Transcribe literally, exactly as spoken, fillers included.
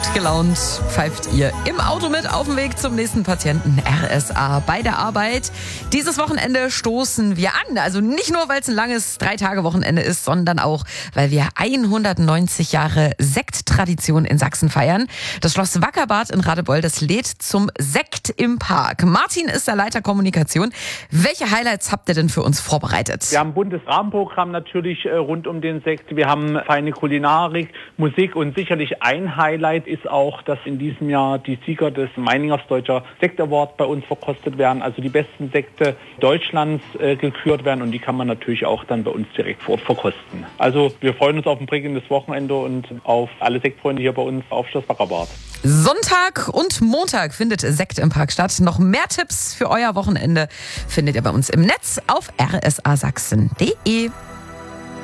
Gut gelaunt pfeift ihr im Auto mit auf dem Weg zum nächsten Patienten R S A bei der Arbeit. Dieses Wochenende stoßen wir an. Also nicht nur, weil es ein langes Drei-Tage-Wochenende ist, sondern auch, weil wir hundertneunzig Jahre Sekttradition in Sachsen feiern. Das Schloss Wackerbad in Radebeul, das lädt zum Sekt im Park. Martin ist der Leiter Kommunikation. Welche Highlights habt ihr denn für uns vorbereitet? Wir haben ein buntes Rahmenprogramm natürlich äh, rund um den Sekt. Wir haben feine Kulinarik, Musik und sicherlich ein Highlight ist auch, dass in diesem Jahr die Sieger des Meiningers Deutscher Sekt Award bei uns verkostet werden. Also die besten Sekte Deutschlands äh, gekürt werden und die kann man natürlich auch dann bei uns direkt vor Ort verkosten. Also wir freuen uns auf ein prägendes Wochenende und auf alle Sektfreunde hier bei uns auf Schloss Wackerbad. Sonntag und Montag findet Sekt im Park statt. Noch mehr Tipps für euer Wochenende findet ihr bei uns im Netz auf r s a sachsen punkt d e.